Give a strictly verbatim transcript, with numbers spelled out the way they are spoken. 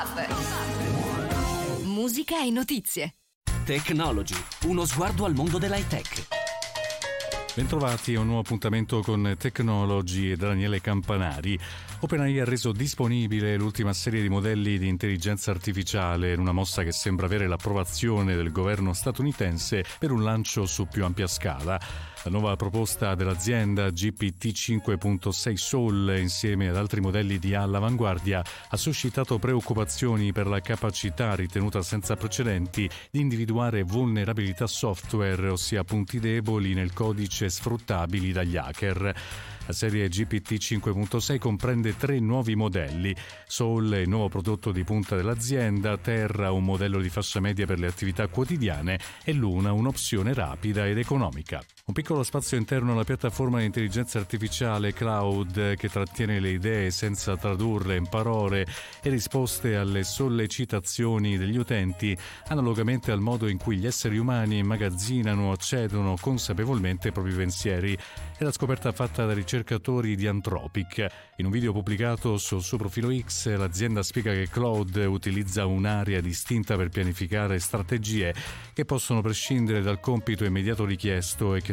Musica e notizie. Technology, uno sguardo al mondo dell'high tech. Bentrovati a un nuovo appuntamento con Technology e Daniele Campanari. OpenAI ha reso disponibile l'ultima serie di modelli di intelligenza artificiale in una mossa che sembra avere l'approvazione del governo statunitense per un lancio su più ampia scala. La nuova proposta dell'azienda G P T cinque punto sei Soul, insieme ad altri modelli di all'avanguardia, ha suscitato preoccupazioni per la capacità ritenuta senza precedenti di individuare vulnerabilità software, ossia punti deboli nel codice sfruttabili dagli hacker. La serie G P T cinque punto sei comprende tre nuovi modelli. Soul è il nuovo prodotto di punta dell'azienda, Terra un modello di fascia media per le attività quotidiane e Luna un'opzione rapida ed economica. Un piccolo spazio interno alla piattaforma di intelligenza artificiale Cloud che trattiene le idee senza tradurre in parole e risposte alle sollecitazioni degli utenti, analogamente al modo in cui gli esseri umani immagazzinano o accedono consapevolmente ai propri pensieri. È la scoperta fatta dai ricercatori di Anthropic. In un video pubblicato sul suo profilo X, l'azienda spiega che Cloud utilizza un'area distinta per pianificare strategie che possono prescindere dal compito immediato richiesto e che